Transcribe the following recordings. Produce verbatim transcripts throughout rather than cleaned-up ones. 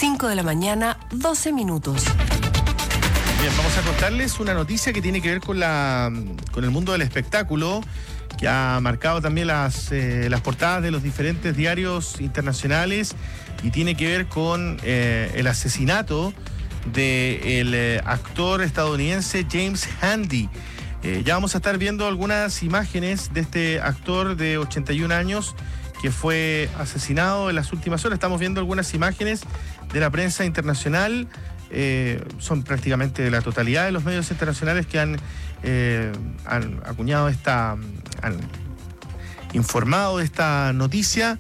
cinco de la mañana, doce minutos. Bien, vamos a contarles una noticia que tiene que ver con, la, con el mundo del espectáculo, que ha marcado también las, eh, las portadas de los diferentes diarios internacionales y tiene que ver con eh, el asesinato del eh, actor estadounidense James Handy. Eh, ya vamos a estar viendo algunas imágenes de este actor de ochenta y un años que fue asesinado en las últimas horas. Estamos viendo algunas imágenes de la prensa internacional. Eh, son prácticamente la totalidad de los medios internacionales que han, eh, han acuñado esta, han informado de esta noticia.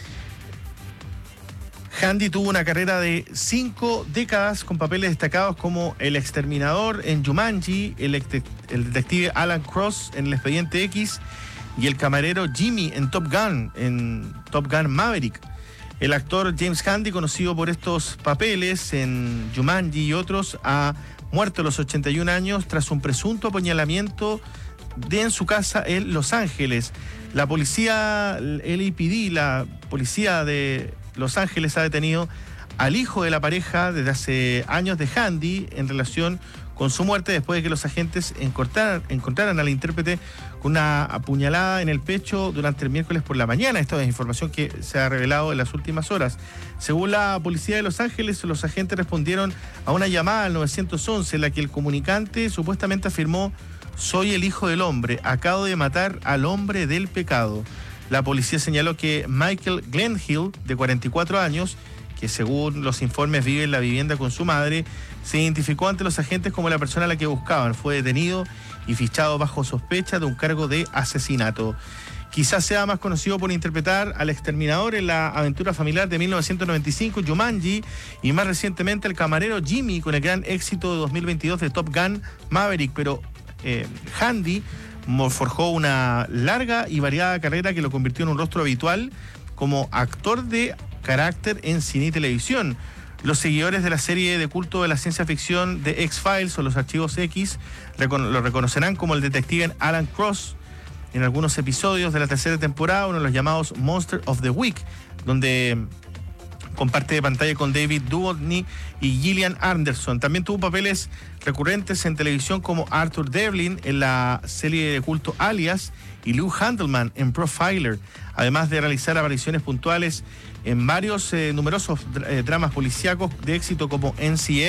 Handy tuvo una carrera de cinco décadas con papeles destacados como El Exterminador en Jumanji, el, el detective Alan Cross en El Expediente X y el camarero Jimmy en Top Gun, en Top Gun Maverick. El actor James Handy, conocido por estos papeles en Jumanji y otros, ha muerto a los ochenta y un años tras un presunto apuñalamiento de en su casa en Los Ángeles. La policía, el L A P D, la policía de Los Ángeles, ha detenido al hijo de la pareja desde hace años de Handy en relación con su muerte, después de que los agentes encontraran, encontraran al intérprete con una apuñalada en el pecho durante el miércoles por la mañana. Esta es información que se ha revelado en las últimas horas. Según la policía de Los Ángeles, los agentes respondieron a una llamada al nueve once en la que el comunicante supuestamente afirmó: "Soy el hijo del hombre, acabo de matar al hombre del pecado". La policía señaló que Michael Glenhill, de cuarenta y cuatro años, que según los informes vive en la vivienda con su madre, se identificó ante los agentes como la persona a la que buscaban. Fue detenido y fichado bajo sospecha de un cargo de asesinato. Quizás sea más conocido por interpretar al exterminador en la aventura familiar de mil novecientos noventa y cinco, Jumanji, y más recientemente el camarero Jimmy con el gran éxito de dos mil veintidós de Top Gun Maverick. Pero eh, Handy forjó una larga y variada carrera que lo convirtió en un rostro habitual como actor de carácter en cine y televisión. Los seguidores de la serie de culto de la ciencia ficción de X-Files o los Archivos X recon- lo reconocerán como el detective Alan Cross en algunos episodios de la tercera temporada, uno de los llamados Monster of the Week, donde comparte de pantalla con David Duchovny y Gillian Anderson. También tuvo papeles recurrentes en televisión como Arthur Devlin en la serie de culto Alias y Lou Handelman en Profiler, además de realizar apariciones puntuales en varios eh, numerosos eh, dramas policíacos de éxito como N C I S